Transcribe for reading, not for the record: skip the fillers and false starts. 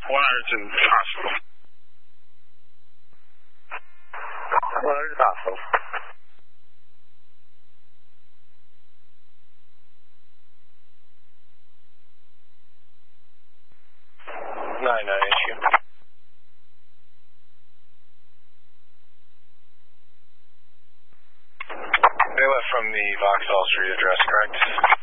100's in the hospital. 100's hospital. Issue. They left from the Vauxhall Street address, correct?